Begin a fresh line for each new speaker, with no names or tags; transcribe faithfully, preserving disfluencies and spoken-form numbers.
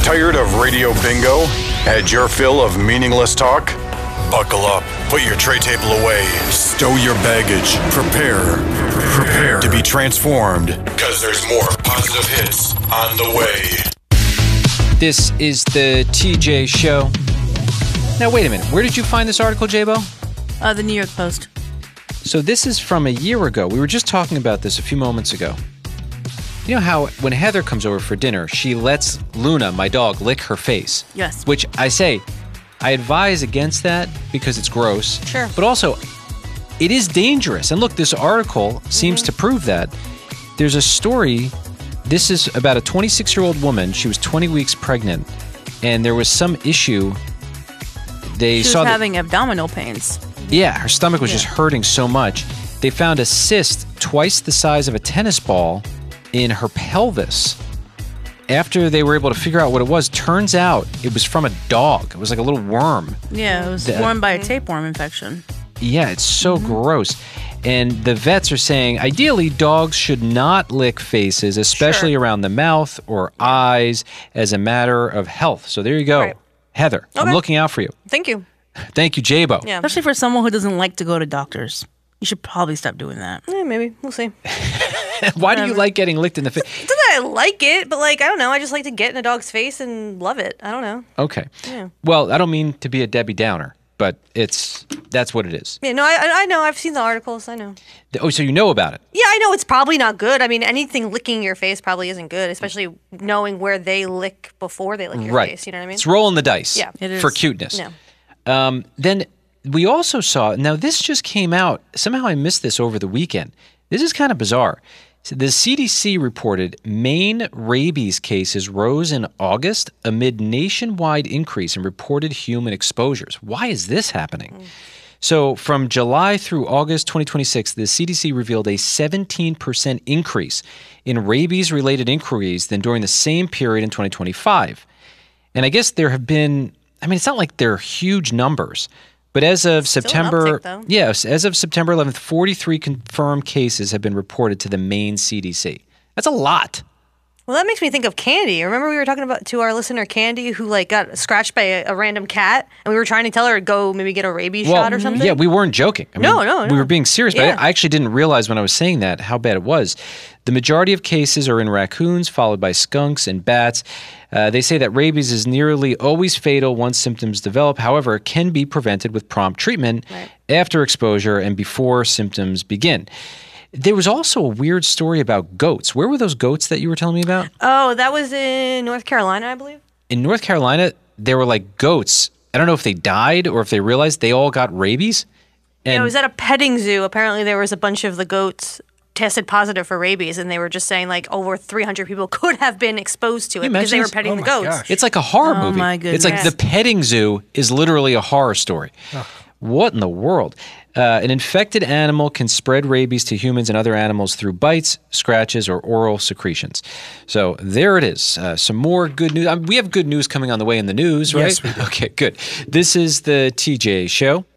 Tired of radio bingo? Had your fill of meaningless talk? Buckle up, put your tray table away, stow your baggage, prepare, prepare to be transformed, because there's more positive hits on the way.
This is the T J Show. Now, wait a minute. Where did you find this article, J-Bo?
Uh, the New York Post.
So this is from a year ago. We were just talking about this a few moments ago. You know how when Heather comes over for dinner, she lets Luna, my dog, lick her face?
Yes.
Which I say, I advise against that because it's gross.
Sure.
But also, it is dangerous. And look, this article seems mm-hmm. to prove that. There's a story. This is about a twenty-six-year-old woman. She was twenty weeks pregnant, and there was some issue. They
she was
saw
having
that,
abdominal pains.
Yeah, her stomach was
yeah.
just hurting so much. They found a cyst twice the size of a tennis ball in her pelvis. After they were able to figure out what it was, turns out it was from a dog. It was like a little worm.
Yeah, it was
the,
formed by a tapeworm infection.
Yeah, it's so mm-hmm. gross. And the vets are saying, ideally, dogs should not lick faces, especially sure. around the mouth or eyes, as a matter of health. So there you go. Right. Heather, okay. I'm looking out for you.
Thank you.
Thank you, J-Bo.
Yeah. Especially for someone who doesn't like to go to doctors. You should probably stop doing that.
Yeah, maybe. We'll see.
Why do you like getting licked in the face?
It's not that I like it, but like, I don't know. I just like to get in a dog's face and love it. I don't know.
Okay.
Yeah.
Well, I don't mean to be a Debbie Downer, but it's that's what it is.
Yeah, no, I, I know. I've seen the articles. I know.
Oh, so you know about it?
Yeah, I know it's probably not good. I mean, anything licking your face probably isn't good, especially knowing where they lick before they lick your
right.
face. You know what I mean?
It's rolling the dice
yeah.
it is.
for cuteness.
No.
Um, then we also saw, now this just came out, somehow I missed this over the weekend. This is kind of bizarre. So the C D C reported Maine rabies cases rose in August amid nationwide increase in reported human exposures. Why is this happening? Mm. So from July through August twenty twenty-six, the C D C revealed a seventeen percent increase in rabies-related inquiries than during the same period in twenty twenty-five. And I guess there have been, I mean, it's not like they're huge numbers, but as of
Still
September,
an uptick,
yes, as of September eleventh, forty-three confirmed cases have been reported to the Maine C D C. That's a lot.
Well, that makes me think of Candy. Remember we were talking about to our listener Candy, who like got scratched by a, a random cat, and we were trying to tell her to go maybe get a rabies
well,
shot or something.
Yeah, we weren't joking. I mean,
no, no, no,
we were being serious.
yeah.
But I actually didn't realize when I was saying that how bad it was. The majority of cases are in raccoons, followed by skunks and bats. Uh, they say that rabies is nearly always fatal once symptoms develop. However, it can be prevented with prompt treatment
right.
after exposure and before symptoms begin. There was also a weird story about goats. Where were those goats that you were telling me about?
Oh, that was in North Carolina, I believe.
In North Carolina, there were like goats. I don't know if they died or if they realized they all got rabies. And
yeah, it was at a petting zoo. Apparently, there was a bunch of the goats tested positive for rabies, and they were just saying like over three hundred people could have been exposed to it because they were petting
oh
the
my
goats.
gosh.
It's like a horror
Oh,
movie.
my goodness.
It's like the petting zoo is literally a horror story.
Ugh.
What in the world? Uh, an infected animal can spread rabies to humans and other animals through bites, scratches, or oral secretions. So there it is. Uh, some more good news. I mean, we have good news coming on the way in the news, right?
Yes, we do.
Okay, good. This is the T J Show.